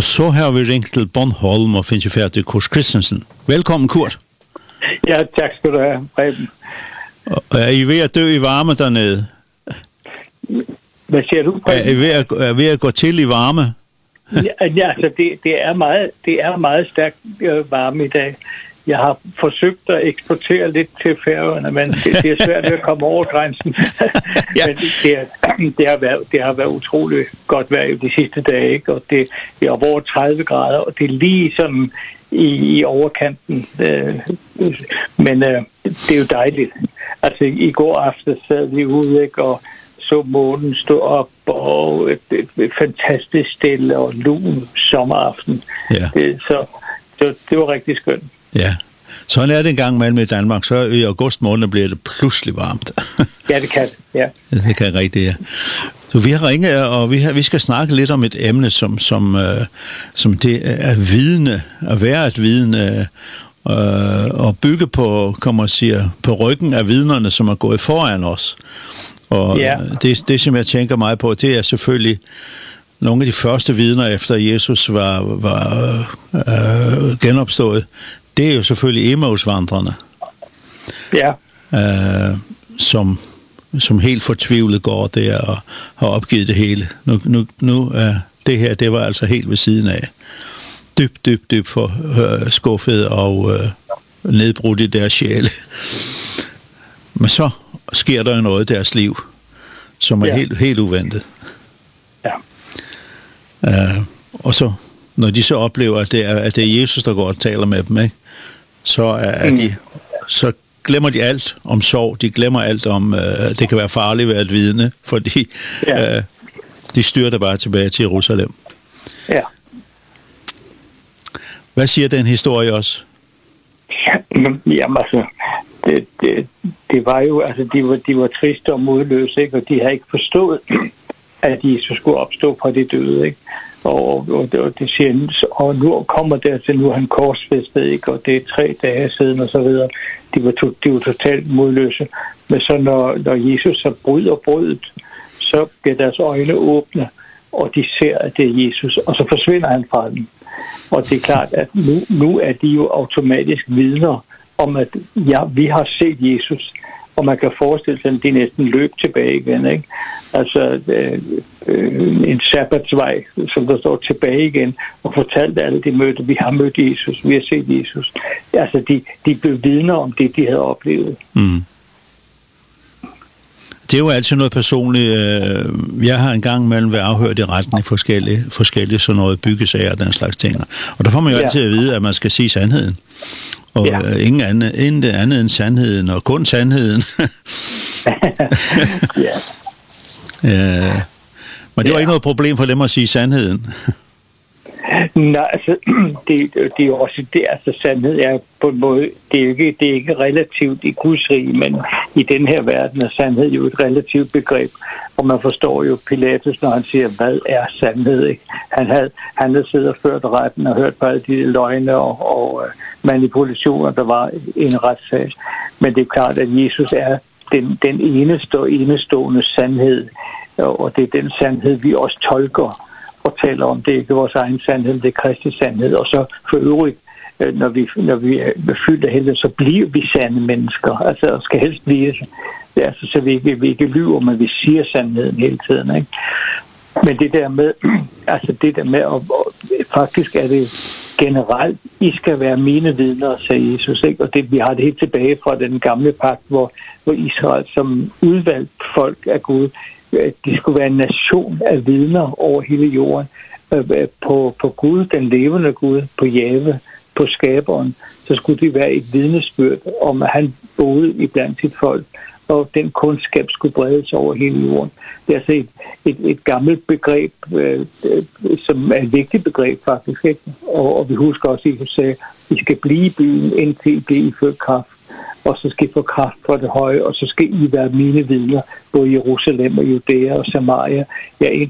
Og så har vi ringt til Bornholm og findes færdig til Kurt Christensen. Velkommen, Kurt. Ja, tak skal du have, Preben. Er I ved at dø i varme dernede? Hvad siger du, Preben? Er I ved at gå til i varme? Ja, altså det er meget stærkt varme i dag. Jeg har forsøgt at eksportere lidt til Færøerne, men det er svært at komme over grænsen. Ja. Men det har været utroligt godt vejr de sidste dage, ikke? Og det er over 30 grader, og det er lige sådan i overkanten. Men det er jo dejligt. Altså i går aften sad vi ude, ikke? Og så månen stå op, og et fantastisk stille og lun sommeraften. Ja. Så det var rigtig skønt. Ja, sådan er det en gang mellem i Danmark, så i august måned bliver det pludselig varmt. Ja, det kan det, ja. Det kan rigtig, ja. Så vi har ringet, og vi skal snakke lidt om et emne, som det er vidne, at være et vidne, og bygge på, kan man sige, på ryggen af vidnerne, som er gået foran os. Og ja. Det, som jeg tænker meget på, det er selvfølgelig nogle af de første vidner efter Jesus var genopstået. Det er jo selvfølgelig Emmausvandrerne. Ja. Som helt fortvivlet går der og har opgivet det hele. Nu det her, det var altså helt ved siden af. Dybt for skuffet og nedbrudt i deres sjæle. Men så sker der jo noget i deres liv, som er helt uventet. Ja. Og så, når de så oplever, at det er Jesus, der går og taler med dem, ikke? Så glemmer de alt om sorg. De glemmer alt om, det kan være farligt at være et vidne, fordi de styrter bare tilbage til Jerusalem. Ja. Hvad siger den historie også? Jamen altså, det var jo, altså de var triste og modløse, ikke? Og de havde ikke forstået, at Jesus skulle opstå fra de døde, ikke? Og det siger, og nu kommer der til, nu er han korsfæstet, ikke? Og det er 3 dage siden og så videre. De var totalt modløse. Men så når Jesus så bryder brødet, så bliver deres øjne åbne, og de ser, at det er Jesus, og så forsvinder han fra dem. Og det er klart, at nu er de jo automatisk vidner om, at ja, vi har set Jesus, og man kan forestille sig, at de næsten løb tilbage igen, ikke? Altså en sabbatsvej, som der står tilbage igen, og fortalte alle de mødte, vi har mødt Jesus, vi har set Jesus. Altså de blev vidner om det, de havde oplevet. Mm. Det er jo altid noget personligt. Jeg har engang mellem været afhørt i retten i forskellige sådan noget byggesager og den slags ting. Og der får man jo altid at vide, at man skal sige sandheden. Og ingen andet end sandheden, og kun sandheden. Men det var ikke noget problem for dem at sige sandheden. Nej, altså, det er jo også det, altså sandhed er på en måde, det er ikke relativt i Guds rige, men i den her verden er sandhed jo et relativt begreb, og man forstår jo Pilatus, når han siger, hvad er sandhed, ikke? Han havde siddet og ført retten og hørt på alle de løgne og manipulationer, der var i en retssag. Men det er klart, at Jesus er den enestående sandhed, og det er den sandhed, vi også tolker og taler om. Det er ikke vores egen sandhed, det er Kristi sandhed. Og så for øvrigt, når vi er fyldt af helvede, så bliver vi sande mennesker. Altså, og skal helst blive det. Altså, så vi ikke lyver, men vi siger sandheden hele tiden, ikke? Men det der med, at faktisk er det generelt, I skal være mine vidner, sagde Jesus, ikke? Og vi har det helt tilbage fra den gamle pagt, hvor Israel som udvalgt folk af Gud, de skulle være en nation af vidner over hele jorden, på Gud, den levende Gud, på Jahve, på skaberen, så skulle de være et vidnesbyrd om, at han boede iblandt sit folk, og den kundskab skulle bredes over hele jorden. Det er altså et gammelt begreb, som er et vigtigt begreb faktisk, ikke? Og vi husker også, at Jesus sagde, I skal blive i byen, indtil I bliver iført kraft, og så skal I få kraft fra det høje, og så skal I være mine vidner, både i Jerusalem og Judæa og Samaria, ja,